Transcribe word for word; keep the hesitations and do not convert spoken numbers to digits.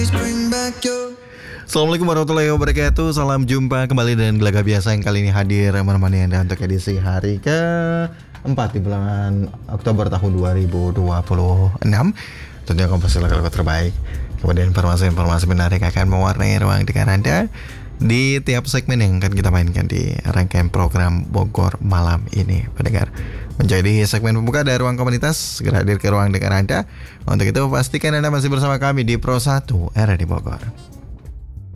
Assalamualaikum warahmatullahi wabarakatuh. Salam jumpa kembali dengan Gelaga Biasa yang kali ini hadir menemani Anda untuk edisi hari ke empat di bulan Oktober tahun dua ribu dua puluh enam. Tentunya kompas lagu-lagu terbaik, kemudian informasi-informasi menarik akan mewarnai ruang dengar Anda di tiap segmen yang akan kita mainkan di rangkaian program Bogor Malam ini. Pendengar, menjadi segmen pembuka dari ruang komunitas, segera hadir ke ruang dengar Anda. Untuk itu pastikan Anda masih bersama kami di Pro satu R R di Bogor.